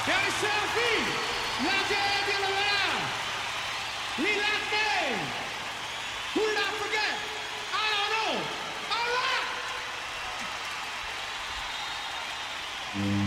Gary Selfie, la gente la la, Lilate, who did I forget? I don't know. All right.